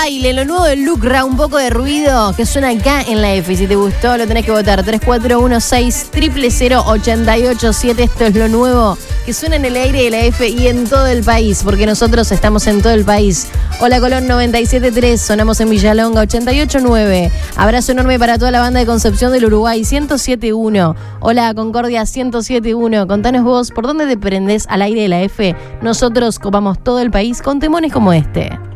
baile, lo nuevo del Lucra, un poco de ruido que suena acá en la F. Si te gustó, lo tenés que votar. 3416-000-887. Esto es lo nuevo que suena en el aire de la F y en todo el país, porque nosotros estamos en todo el país. Hola Colón 97.3, sonamos en Villalonga 88.9. Abrazo enorme para toda la banda de Concepción del Uruguay 107.1. Hola Concordia 107.1. Contanos vos, ¿por dónde te prendés al aire de la F? Nosotros copamos todo el país con temones como este.